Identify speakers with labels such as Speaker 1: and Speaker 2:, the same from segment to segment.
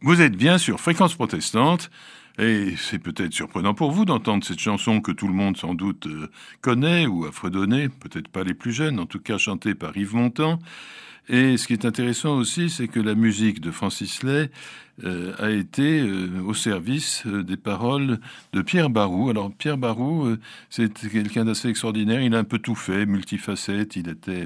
Speaker 1: Vous êtes bien sur Fréquence Protestante, et c'est peut-être surprenant pour vous d'entendre cette chanson que tout le monde sans doute connaît ou a fredonné, peut-être pas les plus jeunes, en tout cas chantée par Yves Montand. Et ce qui est intéressant aussi, c'est que la musique de Francis Lay a été au service des paroles de Pierre Barroux. Alors Pierre Barroux, c'est quelqu'un d'assez extraordinaire. Il a un peu tout fait, multifacette. Il était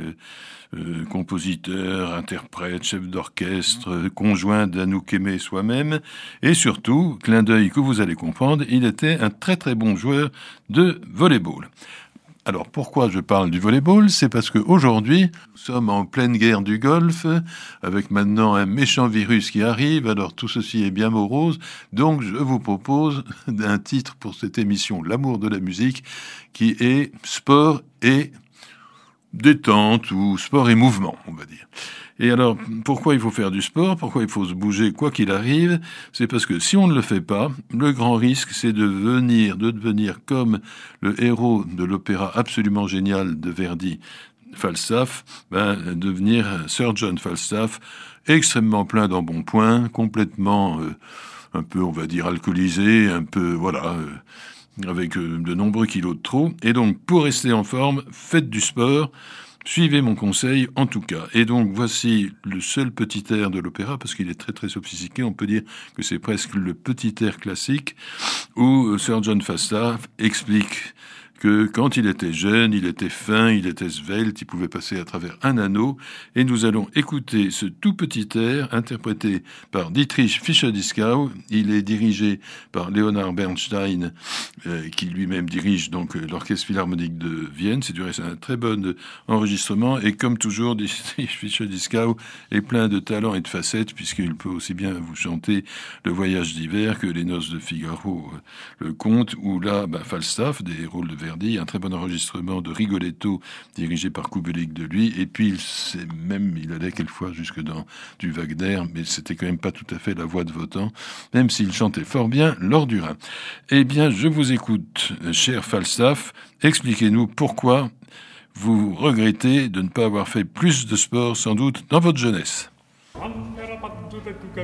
Speaker 1: compositeur, interprète, chef d'orchestre, conjoint d'Anouk Aimée soi-même. Et surtout, clin d'œil que vous allez comprendre, il était un très très bon joueur de volley-ball. Alors pourquoi je parle du volleyball? C'est parce qu'aujourd'hui, nous sommes en pleine guerre du Golfe, avec maintenant un méchant virus qui arrive, alors tout ceci est bien morose, donc je vous propose un titre pour cette émission, L'amour de la musique, qui est sport et détente, ou sport et mouvement, on va dire. Et alors, pourquoi il faut faire du sport? Pourquoi il faut se bouger quoi qu'il arrive? C'est parce que si on ne le fait pas, le grand risque, c'est de devenir comme le héros de l'opéra absolument génial de Verdi, Falstaff, devenir Sir John Falstaff, extrêmement plein d'embonpoint, complètement, un peu, on va dire, alcoolisé, un peu, voilà, avec de nombreux kilos de trop. Et donc, pour rester en forme, faites du sport. Suivez mon conseil, en tout cas. Et donc, voici le seul petit air de l'opéra, parce qu'il est très très sophistiqué. On peut dire que c'est presque le petit air classique, où Sir John Falstaff explique que quand il était jeune, il était fin, il était svelte, il pouvait passer à travers un anneau. Et nous allons écouter ce tout petit air interprété par Dietrich Fischer-Dieskau. Il est dirigé par Leonard Bernstein, qui lui-même dirige donc l'Orchestre Philharmonique de Vienne. C'est du reste un très bon enregistrement. Et comme toujours, Dietrich Fischer-Dieskau est plein de talent et de facettes, puisqu'il peut aussi bien vous chanter Le Voyage d'hiver que Les Noces de Figaro, le conte, ou là, Falstaff, des rôles de Verdi, un très bon enregistrement de Rigoletto dirigé par Kubelik de lui, et puis il allait quelquefois jusque dans du Wagner, mais c'était quand même pas tout à fait la voix de Wotan, même s'il chantait fort bien lors du Rhin. Eh bien, je vous écoute, cher Falstaff, expliquez-nous pourquoi vous regrettez de ne pas avoir fait plus de sport, sans doute, dans votre jeunesse.